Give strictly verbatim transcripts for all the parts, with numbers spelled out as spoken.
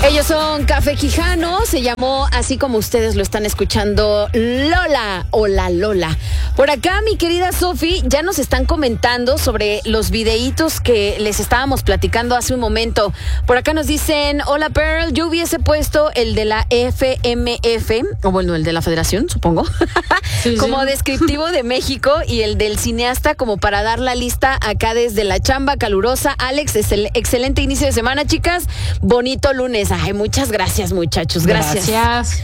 Ellos son Café Quijano, se llamó así como ustedes lo están escuchando, Lola o La Lola. Por acá, mi querida Sofi, ya nos están comentando sobre los videitos que les estábamos platicando hace un momento. Por acá nos dicen, hola Pearl, yo hubiese puesto el de la F M F, o bueno, el de la Federación, supongo, sí, como sí. descriptivo de México, y el del cineasta como para dar la lista acá desde la chamba calurosa. Alex, es el excelente inicio de semana, chicas. Bonito lunes. Ay, muchas gracias, muchachos. Gracias. Gracias.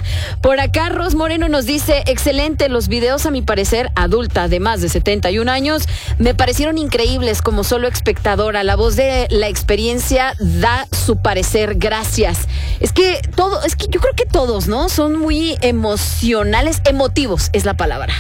Por acá, Ros Moreno nos dice, excelente, los videos a mi parecer, adulta de más de setenta y un años, me parecieron increíbles como solo espectadora. La voz de la experiencia da su parecer. Gracias. Es que todo, es que yo creo que todos, ¿no? Son muy emocionales, emotivos es la palabra.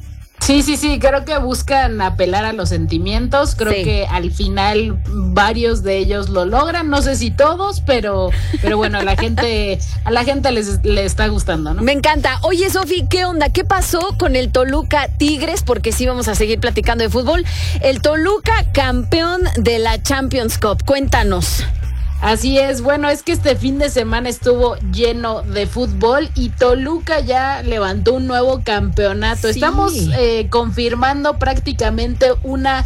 Sí, sí, sí, creo que buscan apelar a los sentimientos, creo sí. que al final varios de ellos lo logran, no sé si todos, pero pero bueno, a la gente a la gente les, les está gustando, ¿no? Me encanta. Oye, Sofi, ¿qué onda? ¿Qué pasó con el Toluca Tigres? Porque sí vamos a seguir platicando de fútbol. El Toluca, campeón de la Champions Cup. Cuéntanos. Así es, bueno, es que este fin de semana estuvo lleno de fútbol y Toluca ya levantó un nuevo campeonato. Sí. Estamos eh, confirmando prácticamente una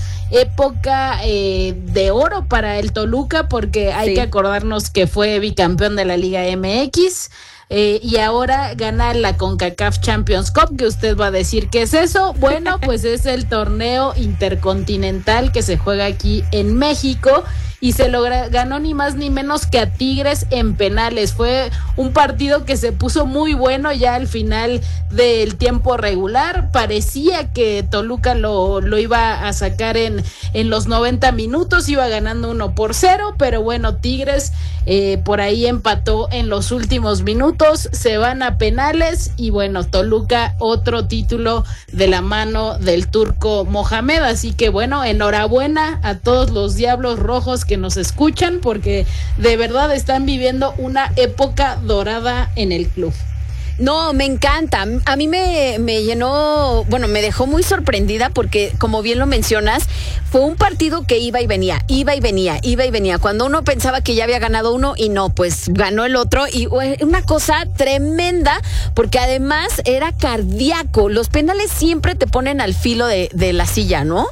época eh, de oro para el Toluca, porque hay sí. que acordarnos que fue bicampeón de la Liga M X. Eh, y ahora gana la CONCACAF Champions Cup, que usted va a decir, ¿qué es eso? Bueno, pues es el torneo intercontinental que se juega aquí en México y se lo ganó ni más ni menos que a Tigres en penales. Fue un partido que se puso muy bueno ya al final del tiempo regular. Parecía que Toluca lo, lo iba a sacar en, en los noventa minutos, iba ganando uno por cero, pero bueno, Tigres eh, por ahí empató en los últimos minutos, se van a penales y bueno, Toluca otro título de la mano del turco Mohamed, así que bueno, enhorabuena a todos los Diablos Rojos que nos escuchan, porque de verdad están viviendo una época dorada en el club. No, me encanta. A mí me, me llenó, bueno, me dejó muy sorprendida porque, como bien lo mencionas, fue un partido que iba y venía, iba y venía, iba y venía. Cuando uno pensaba que ya había ganado uno y no, pues ganó el otro. Y una cosa tremenda, porque además era cardíaco. Los penales siempre te ponen al filo de, de la silla, ¿no?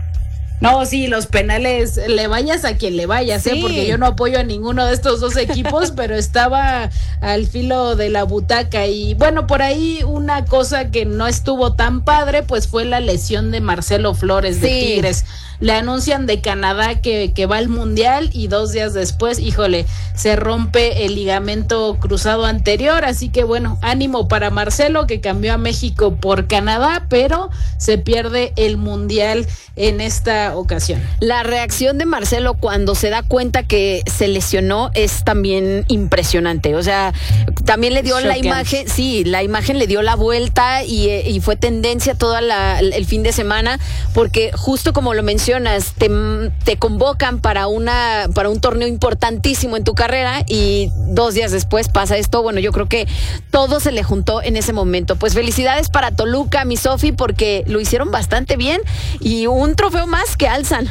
No, sí, los penales, le vayas a quien le vayas, sí. ¿eh? Porque yo no apoyo a ninguno de estos dos equipos, pero estaba al filo de la butaca. Y bueno, por ahí una cosa que no estuvo tan padre, pues fue la lesión de Marcelo Flores de sí. Tigres. Le anuncian de Canadá que, que va al Mundial y dos días después, híjole, se rompe el ligamento cruzado anterior. Así que bueno, ánimo para Marcelo, que cambió a México por Canadá, pero se pierde el Mundial en esta ocasión. La reacción de Marcelo cuando se da cuenta que se lesionó es también impresionante. O sea, también le dio Choqueante. la imagen, sí, la imagen le dio la vuelta y, y fue tendencia todo el fin de semana, porque justo como lo mencionas, te, te convocan para una para un torneo importantísimo en tu carrera y dos días después pasa esto. Bueno, yo creo que todo se le juntó en ese momento. Pues felicidades para Toluca, mi Sofi, porque lo hicieron bastante bien y un trofeo más que alzan.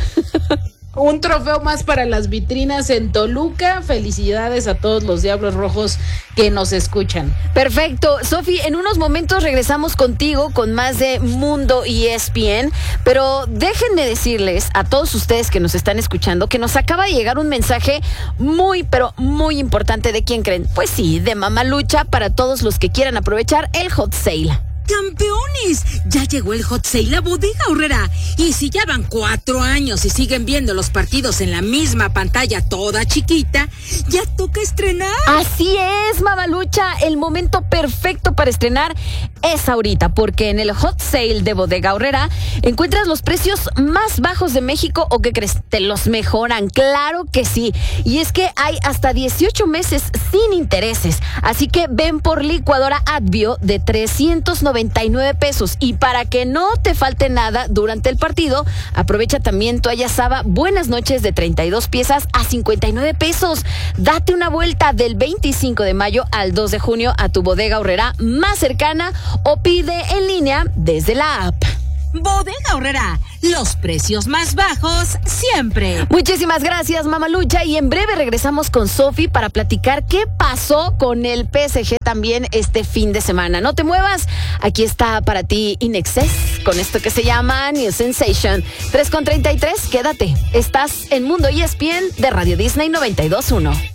Un trofeo más para las vitrinas en Toluca. Felicidades a todos los Diablos Rojos que nos escuchan. Perfecto. Sofi, en unos momentos regresamos contigo con más de Mundo E S P N, pero déjenme decirles a todos ustedes que nos están escuchando que nos acaba de llegar un mensaje muy, pero muy importante. ¿De quién creen? Pues sí, de Mamalucha, para todos los que quieran aprovechar el hot sale. ¡Campeones! Ya llegó el Hot Sale a Bodega Aurrera. Y si ya van cuatro años y siguen viendo los partidos en la misma pantalla toda chiquita, ya toca estrenar. Así es, Mamalucha. El momento perfecto para estrenar es ahorita, porque en el Hot Sale de Bodega Aurrera encuentras los precios más bajos de México. ¿O qué crees? ¿Te los mejoran? Claro que sí. Y es que hay hasta dieciocho meses sin intereses. Así que ven por licuadora Advio de trescientos noventa y nueve pesos. Y para que no te falte nada durante el partido, aprovecha también toalla Saba Buenas Noches de treinta y dos piezas a cincuenta y nueve pesos. Date una vuelta del veinticinco de mayo al dos de junio a tu Bodega Aurrera más cercana o pide en línea desde la app. Bodega Aurrera, los precios más bajos siempre. Muchísimas gracias, Mamalucha, y en breve regresamos con Sofi para platicar qué pasó con el P S G también este fin de semana. No te muevas, aquí está para ti In Excess con esto que se llama New Sensation. tres con treinta y tres, quédate, estás en Mundo E S P N de Radio Disney noventa y dos punto uno.